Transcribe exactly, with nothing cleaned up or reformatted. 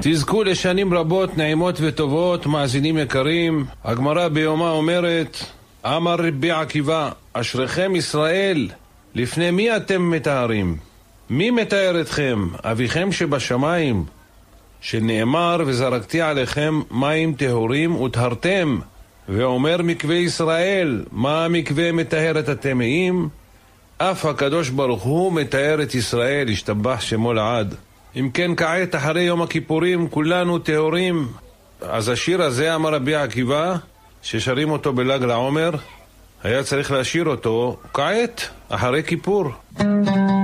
תזכו לשנים רבות, נעימות וטובות, מאזינים יקרים. הגמרא ביומא אומרת, אמר רבי עקיבא, אשריכם ישראל, לפני מי אתם מתארים? מי מתאר אתכם? אביכם שבשמיים, שנאמר, וזרקתי עליכם מים טהורים וטהרתם. ואומר מקווה ישראל, מה המקווה מטהר את הטמאים? אף הקדוש ברוך הוא מטהר את ישראל, ישתבח שמו לעד. אם כן, כעת אחרי יום הכיפורים כולנו טהורים. אז השיר הזה, אמר רבי עקיבא, ששרים אותו בל"ג לעומר, היה צריך להשיר אותו כעת אחרי כיפור.